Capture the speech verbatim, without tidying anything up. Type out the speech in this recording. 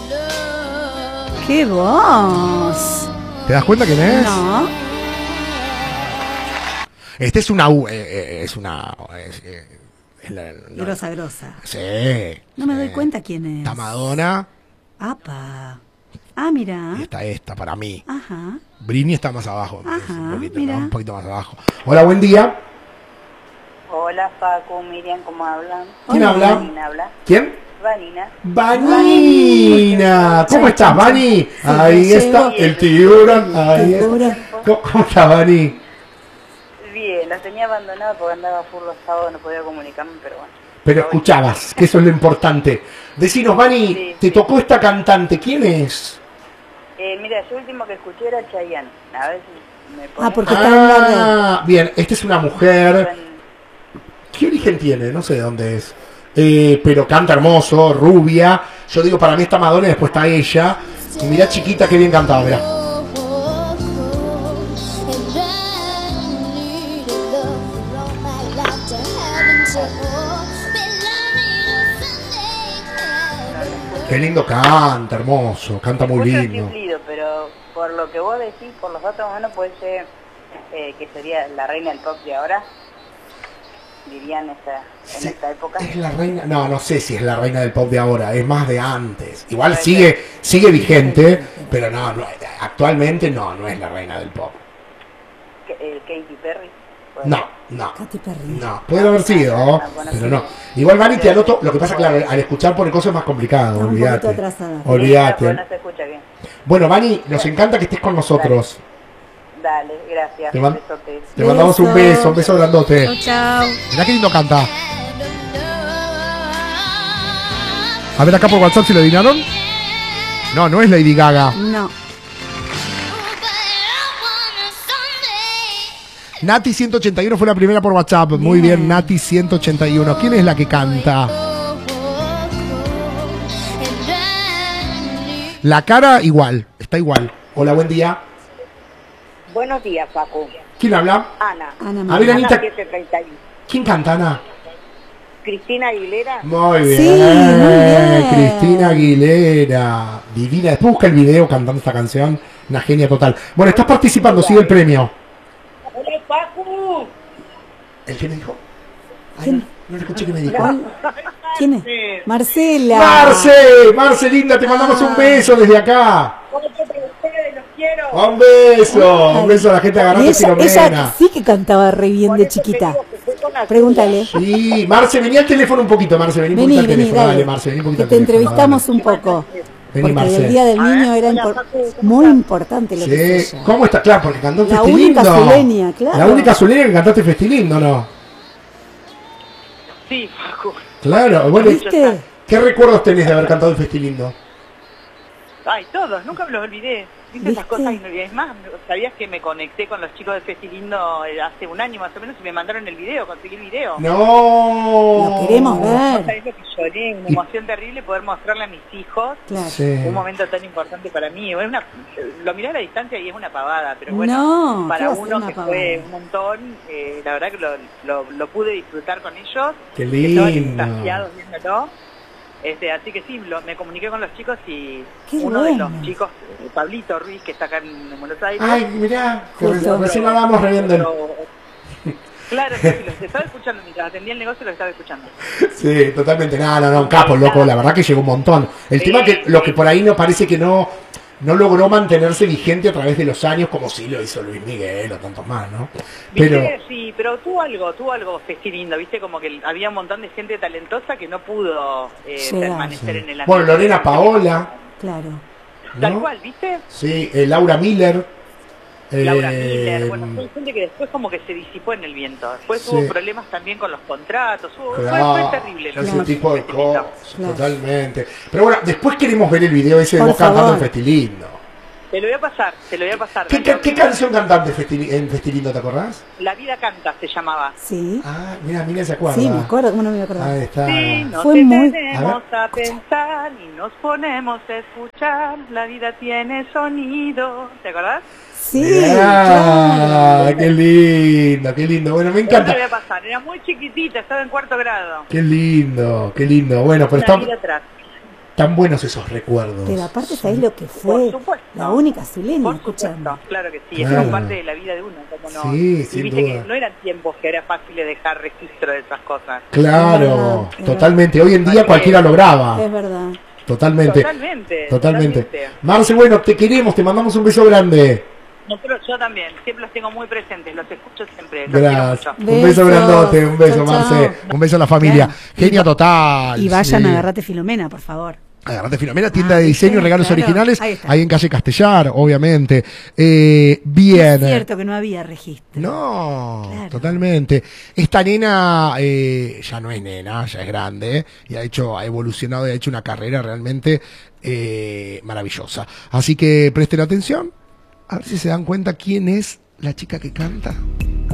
¡Qué voz! ¿Te das cuenta quién es? No. Este es una U, eh, eh, es una... Es, eh, es la, no, Grosa, grosa. Sí. No me sí. doy cuenta quién es. Está Madonna. Apa. Ah, mira. Y está esta para mí. Ajá. Britney está más abajo. Ajá, un, poquito, mira. ¿no? Un poquito más abajo. Hola, buen día. Hola, Paco, Miriam, ¿cómo hablan? ¿Quién Hola. habla? Vanina habla. ¿Quién? Vanina. Vanina. ¿Cómo estás, Vani? Ahí está el tiburón. Ahí está. ¿Cómo, cómo estás, Vani? Bien, las tenía abandonadas porque andaba full los sábados, no podía comunicarme, pero bueno. Pero escuchabas, que eso es lo importante. Decinos, Vani, Sí, te sí. tocó esta cantante. ¿Quién es? Eh, mira, yo último que escuché era Chayanne. A ver si me pones... Ah, porque está en la red. Ah, bien, esta es una mujer. ¿Qué origen tiene? No sé de dónde es. Eh, pero canta hermoso, rubia. Yo digo, para mí está Madonna y después está ella. Y mirá, chiquita, qué bien cantaba, mirá. Qué lindo canta, hermoso. Canta muy Escucho lindo. chiflido, pero por lo que vos decís, por los datos humanos, puede ser eh, que sería la reina del pop de ahora. Dirían esa, en Sí, esta época. es la reina, no, no sé si es la reina del pop de ahora, es más de antes. Igual sigue, sigue vigente, pero no, no, actualmente no, no es la reina del pop. Eh, Katy Perry. ¿puede No, ser? no, Katy Perry. no, puede haber sido, pero no. Igual Vani te anoto, lo que pasa claro, al escuchar pone cosas más complicadas, Está un olvídate. poquito atrasada. Sí, pero Olvídate. no se escucha bien. Bueno, Vani, nos encanta que estés con nosotros. Dale, gracias. Te, man- Besotes. te mandamos un beso, un beso grandote. Chau, chau. Mirá qué lindo canta. A ver acá por WhatsApp si lo adivinaron. No, no es Lady Gaga. No. Nati ciento ochenta y uno fue la primera por WhatsApp. Muy Bien. bien, Nati ciento ochenta y uno. ¿Quién es la que canta? La cara igual, está igual. Hola, buen día. Buenos días, Paco. ¿Quién habla? Ana. Ana A ver, María. Anita. Ana siete treinta y uno. ¿Quién canta, Ana? Cristina Aguilera. Muy bien. Sí, muy bien. Cristina Aguilera. Divina. Después busca el video cantando esta canción. Una genia total. Bueno, estás participando, sigue el premio. Hola, Paco. ¿El qué me dijo? Ay, no, no le escuché qué me dijo. ¿Cuál? ¿Quién es? Marcela. Marce, Marce linda, te mandamos un beso desde acá. Otro para ustedes, los quiero. Un beso, un beso a la gente Y agarrando ella, Filomena. ella sí que cantaba re bien de chiquita. Pregúntale. Sí, Marce, vení al teléfono un poquito, Marce, vení un Vení, poquito al vení, teléfono, dale. dale, Marce, vení un poquito Que al te teléfono, entrevistamos dale. un poco. Vení, Porque Marce. el Día del Niño era impor- muy importante lo que Sí, es ella. ¿cómo está? Claro, porque cantó en La Festilindo. única azuleña, claro. La única azuleña que cantaste en Festilindo, ¿no? Sí, Paco. Claro, bueno, ¿Viste? ¿qué recuerdos tenés de haber cantado en Festilindo? Ay, todos, nunca me los olvidé. Viste esas ¿Viste? cosas y no olvidé. Es más, ¿sabías que me conecté con los chicos de Festilindo eh, hace un año más o menos y me mandaron el video, conseguí el video? No. Lo queremos No ver. sabés lo que lloré, una Y- emoción terrible poder mostrarle a mis hijos Claro. Sí. un momento tan importante para mí. Es una, lo miré a la distancia y es una pavada, pero bueno, No, ¿qué para va a ser uno una que pavada? fue un montón, eh, la verdad que lo, lo, lo pude disfrutar con ellos. Qué que estaban lindo. extasiados viéndolo. Este, así que sí, lo- me comuniqué con los chicos y Qué uno de los bueno. chicos, eh, Pablito Ruiz, que está acá en, en Buenos Aires. Ay, mirá, que Justo. recién, recién hablábamos reviendo el... Pero- Claro, sí, sí, los estaba escuchando mientras atendía el negocio, los estaba escuchando. Sí, totalmente. No, no, no, un capo, loco. La verdad que llegó un montón. El Sí, tema que lo que sí. por ahí no parece que no, no logró mantenerse vigente a través de los años como sí lo hizo Luis Miguel o tantos más, ¿no? Pero ¿Viste? Sí, pero tuvo algo, tuvo algo festilindo, ¿viste? Como que había un montón de gente talentosa que no pudo eh, Llegar. permanecer sí. en el ambiente. Bueno, Lorena Paola, Claro. Tal ¿no? cual, ¿viste? Sí, eh, Laura Miller. Laura eh, Miller, bueno, fue gente que después como que se disipó en el viento. Después Sí. hubo problemas también con los contratos, hubo, fue- Claro, fue, terrible. lo ese que- tipo de Festilindo. cosas, Claro. totalmente. Pero bueno, después queremos ver el video ese de Por vos cantando en favor. Festilindo. Te lo voy a pasar, te lo voy a pasar. ¿Qué, Dale, qué, qué canción cantaste en Festili- en Festilindo, te acordás? La vida canta se llamaba. Sí. Ah, mira, mira, se acuerda. Sí, me acuerdo, ¿cómo no me acuerdo? Ahí está. Sí, nos Fue muy- detenemos a, pensar y nos ponemos a escuchar. La vida tiene sonido. ¿Te acordás? Sí, Ah, claro. qué lindo, qué lindo. Bueno, me Te lo voy encanta. a pasar. Era muy chiquitita, estaba en cuarto grado. Qué lindo, qué lindo. Bueno, pero Una vida está, atrás. tan buenos esos recuerdos. Pero aparte, ¿sabés lo que fue? Por supuesto. La única Zulema, Por escuchame. supuesto, claro que sí, Claro. es parte de la vida de uno, como no. Sí, y sin viste duda. que no eran tiempos que era fácil de dejar registro de esas cosas. Claro, Es verdad, totalmente. Hoy en día Porque- cualquiera lo graba. Es verdad. Totalmente. Totalmente. Totalmente. totalmente. Marce, bueno, te queremos, te mandamos un beso grande. Nosotros, yo también, siempre los tengo muy presentes, los escucho siempre. Los quiero Gracias. mucho. Un beso Besos. grandote, un beso, Chau, chau. Marce. Un beso a la familia. Claro. Genia total. Y vayan sí. a Agarrate Filomena, por favor. Agarrate Filomena, tienda Ah, de diseño, ¿viste? regalos Claro. originales, Ahí está. ahí en calle Castellar, obviamente. Eh, bien. Es cierto que no había registro. No, Claro. totalmente. Esta nena eh, ya no es nena, ya es grande, eh, y ha hecho, ha evolucionado y ha hecho una carrera realmente eh, maravillosa. Así que presten atención, a ver si se dan cuenta quién es la chica que canta.